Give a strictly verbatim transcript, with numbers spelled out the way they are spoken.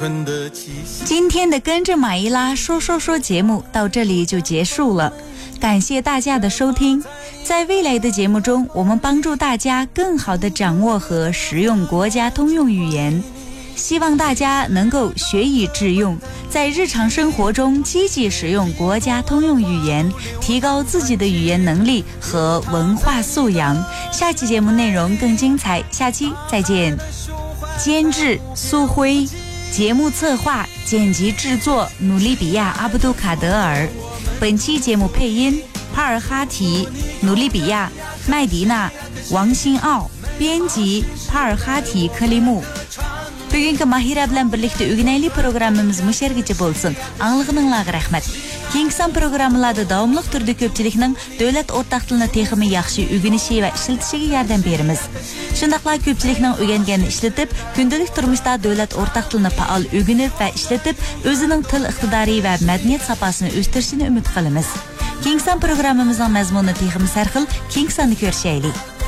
今天的跟着马伊拉说说说节目到这里就结束了，感谢大家的收听。在未来的节目中，我们帮助大家更好地掌握和使用国家通用语言，希望大家能够学以致用，在日常生活中积极使用国家通用语言，提高自己的语言能力和文化素养。下期节目内容更精彩，下期再见。监制苏辉，节目策划、剪辑制作努利比亚阿布杜卡德尔，本期节目配音帕尔哈提、努利比亚、麦迪娜、王新奥，编辑帕尔哈提克里木。Bugungi Mahira bilan birlikda o'rganaylik programmamiz mushargacha bo'lsin. Anglig'ininglarga rahmat. Keyingi programmalarda davomli turda ko'pchilikning davlat o'rtaq tilini texmi yaxshi o'rganishi va ishlatishiga yordam beramiz. Shundaqla ko'pchilikning o'rganganini ishlatib, kundalik turmushda davlat o'rtaq tilini faol o'rganib va ishlatib, o'zining til iqtidori va madaniyat safosini o'stirishini umid qilamiz. Keyingi programmamizning mazmuni texmi sarxil, keyingi sonni ko'rishaylik.